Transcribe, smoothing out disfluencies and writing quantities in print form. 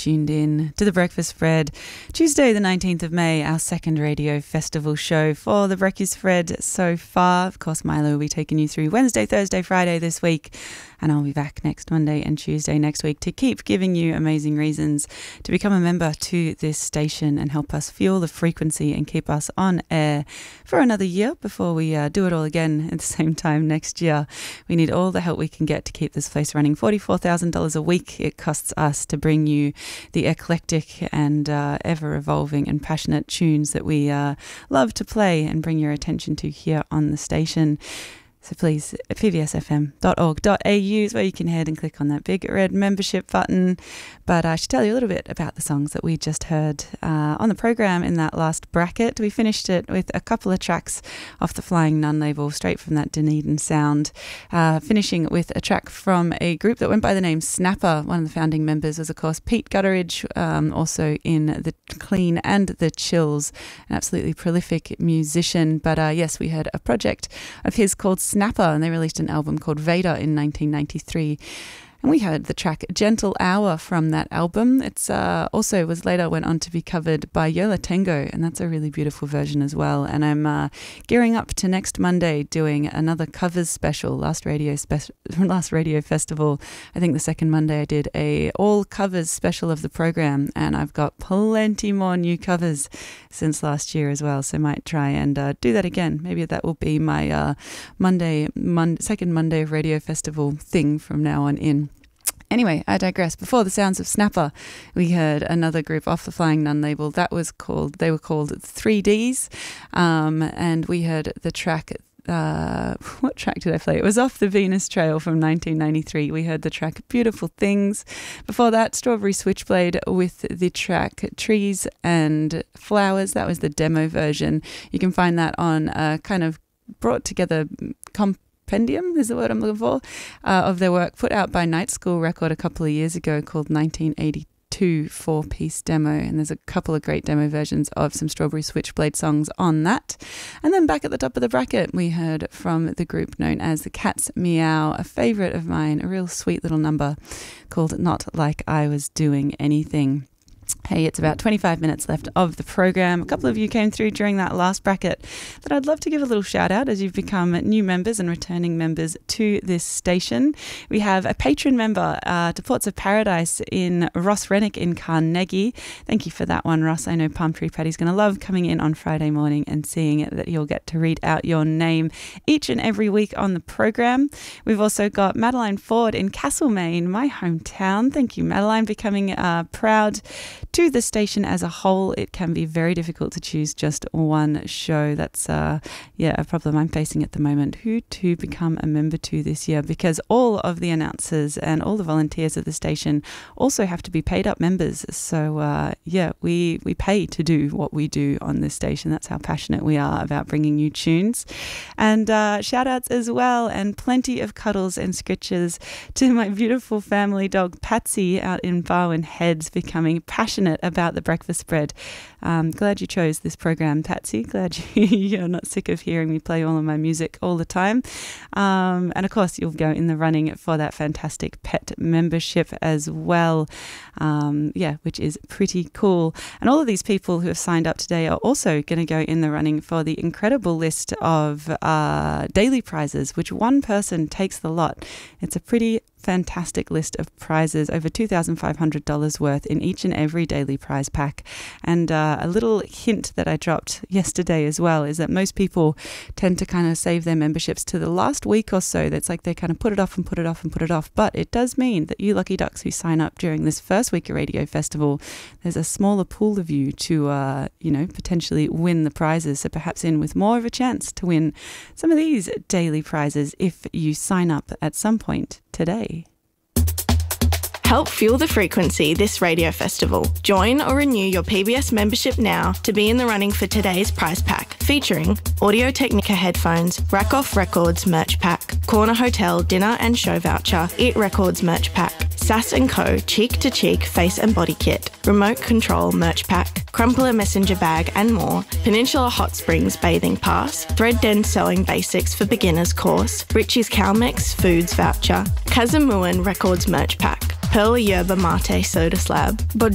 tuned in to The Breakfast Spread. Tuesday the 19th of May, our second radio festival show for The Breakfast Spread so far. Of course, Milo will be taking you through Wednesday, Thursday, Friday this week, and I'll be back next Monday and Tuesday next week to keep giving you amazing reasons to become a member to this station and help us fuel the frequency and keep us on air for another year before we do it all again at the same time next year. We need all the help we can get to keep this place running. $44,000 a week it costs us to bring you the eclectic and ever-evolving and passionate tunes that we love to play and bring your attention to here on the station. So please, pbsfm.org.au is where you can head and click on that big red membership button. But I should tell you a little bit about the songs that we just heard on the program in that last bracket. We finished it with a couple of tracks off the Flying Nun label, straight from that Dunedin sound. Finishing with a track from a group that went by the name Snapper. One of the founding members was, of course, Pete Gutteridge, also in the Clean and the Chills, an absolutely prolific musician. But yes, we heard a project of his called Snapper, and they released an album called Vader in 1993. And we heard the track Gentle Hour from that album. It's also was later went on to be covered by Yola Tango, and that's a really beautiful version as well. And I'm gearing up to next Monday doing another covers special. Last radio festival, I think the second Monday I did a all covers special of the program, and I've got plenty more new covers since last year as well. So I might try and do that again. Maybe that will be my second Monday of radio festival thing from now on in. Anyway, I digress. Before the sounds of Snapper, we heard another group off the Flying Nun label. They were called 3Ds, and we heard the track. What track did I play? It was off the Venus Trail from 1993. We heard the track Beautiful Things. Before that, Strawberry Switchblade with the track Trees and Flowers. That was the demo version. You can find that on a kind of brought together compendium is the word I'm looking for, of their work put out by Night School Record a couple of years ago called 1982 4-piece demo, and there's a couple of great demo versions of some Strawberry Switchblade songs on that. And then back at the top of the bracket, we heard from the group known as the Cats Meow, a favourite of mine, a real sweet little number called Not Like I Was Doing Anything. Hey, it's about 25 minutes left of the program. A couple of you came through during that last bracket that I'd love to give a little shout out as you've become new members and returning members to this station. We have a patron member to Ports of Paradise in Ross Rennick in Carnegie. Thank you for that one, Ross. I know Palm Tree Paddy's going to love coming in on Friday morning and seeing that you'll get to read out your name each and every week on the program. We've also got Madeline Ford in Castlemaine, my hometown. Thank you, Madeline, becoming proud to the station as a whole. It can be very difficult to choose just one show. That's a problem I'm facing at the moment. Who to become a member to this year, because all of the announcers and all the volunteers of the station also have to be paid up members. So we pay to do what we do on this station. That's how passionate we are about bringing you tunes. And shout outs as well, and plenty of cuddles and scritches to my beautiful family dog Patsy out in Barwon Heads, becoming passionate about the breakfast spread. Glad you chose this program, Patsy. Glad you're not sick of hearing me play all of my music all the time. And of course, you'll go in the running for that fantastic pet membership as well, which is pretty cool. And all of these people who have signed up today are also going to go in the running for the incredible list of daily prizes, which one person takes the lot. It's a pretty fantastic list of prizes, over $2,500 worth in each and every daily prize pack. And a little hint that I dropped yesterday as well is that most people tend to kind of save their memberships to the last week or so. That's like they kind of put it off and put it off and put it off. But it does mean that you lucky ducks who sign up during this first week of Radio Festival, there's a smaller pool of you to potentially win the prizes. So perhaps in with more of a chance to win some of these daily prizes if you sign up at some point today. Help fuel the frequency this radio festival. Join or renew your PBS membership now to be in the running for today's prize pack, featuring Audio-Technica headphones, Rack Off Records merch pack, Corner Hotel dinner and show voucher, It Records merch pack, Sass & Co. Cheek to Cheek face and body kit, Remote Control merch pack, Crumpler messenger bag and more, Peninsula Hot Springs bathing pass, Thread Den sewing basics for beginners course, Richie's Calmex foods voucher, Kazamuan Records merch pack, Pearl Yerba Mate soda slab,